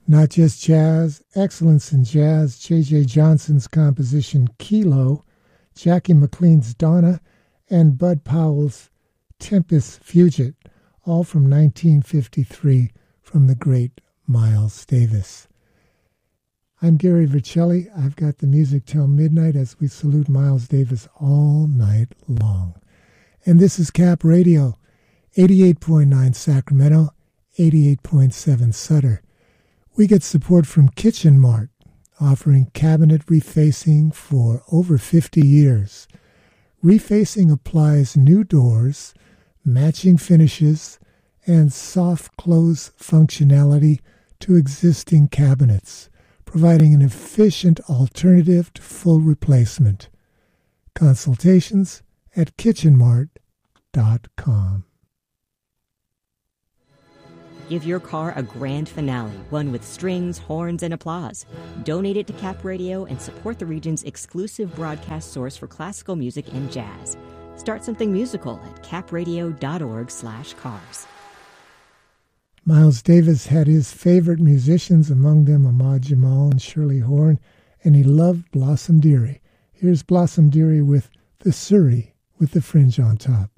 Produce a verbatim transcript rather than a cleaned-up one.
Not just jazz, excellence in jazz, J J. Johnson's composition Kilo, Jackie McLean's Donna, and Bud Powell's Tempest Fugit, all from nineteen fifty-three from the great Miles Davis. I'm Gary Vercelli. I've got the music till midnight as we salute Miles Davis all night long. And this is Cap Radio, eighty-eight point nine Sacramento, eighty-eight point seven Sutter. We get support from Kitchen Mart, offering cabinet refacing for over fifty years. Refacing applies new doors, matching finishes, and soft close functionality to existing cabinets, providing an efficient alternative to full replacement. Consultations at kitchen mart dot com. Give your car a grand finale, one with strings, horns, and applause. Donate it to Cap Radio and support the region's exclusive broadcast source for classical music and jazz. Start something musical at capradio.org slash cars. Miles Davis had his favorite musicians, among them Ahmad Jamal and Shirley Horn, and he loved Blossom Dearie. Here's Blossom Dearie with The Surrey with the Fringe on Top.